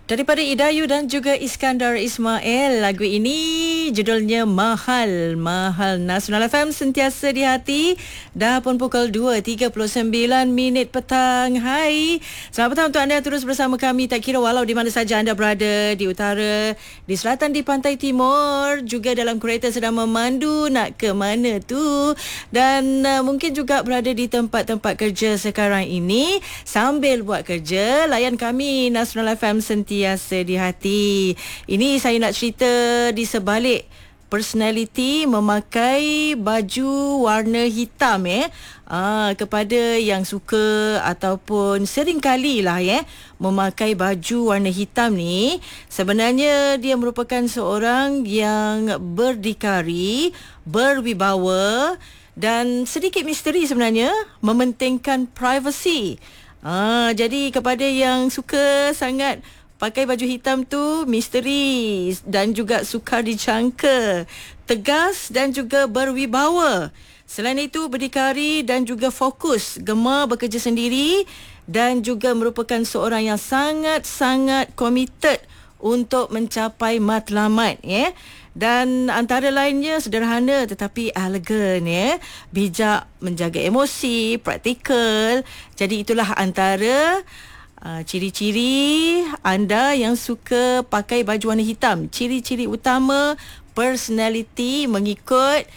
Daripada Idayu dan juga Iskandar Ismail. Lagu ini judulnya Mahal. Mahal. Nasional FM sentiasa di hati. Dah pun pukul 2.39 petang. Hai. Selamat petang untuk anda terus bersama kami. Tak kira walau di mana saja anda berada. Di utara, di selatan, di pantai timur. Juga dalam kereta sedang memandu. Nak ke mana tu. Dan mungkin juga berada di tempat-tempat kerja sekarang ini. Sambil buat kerja, layan kami Nasional FM sentiasa di hati. Ini saya nak cerita di sebalik personality memakai baju warna hitam kepada yang suka ataupun seringkali lah memakai baju warna hitam ni, sebenarnya dia merupakan seorang yang berdikari, berwibawa dan sedikit misteri sebenarnya, mementingkan privasi. Jadi kepada yang suka sangat pakai baju hitam tu, misteri dan juga sukar dijangka, tegas dan juga berwibawa. Selain itu berdikari dan juga fokus, gemar bekerja sendiri dan juga merupakan seorang yang sangat-sangat committed untuk mencapai matlamat Dan antara lainnya sederhana tetapi elegan bijak, menjaga emosi, praktikal. Jadi itulah antara ciri-ciri anda yang suka pakai baju warna hitam. Ciri-ciri utama personality mengikut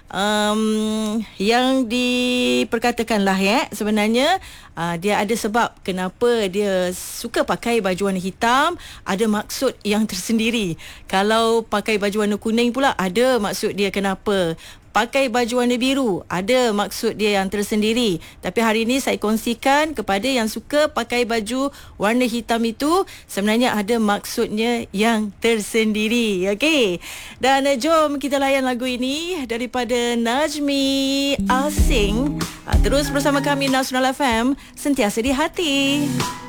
yang diperkatakanlah sebenarnya dia ada sebab kenapa dia suka pakai baju warna hitam, ada maksud yang tersendiri. Kalau pakai baju warna kuning pula ada maksud dia kenapa. Pakai baju warna biru, ada maksud dia yang tersendiri. Tapi hari ini saya kongsikan kepada yang suka pakai baju warna hitam itu, sebenarnya ada maksudnya yang tersendiri. Okey. Dan jom kita layan lagu ini daripada Najmi Asing. Terus bersama kami Nasional FM, sentiasa di hati.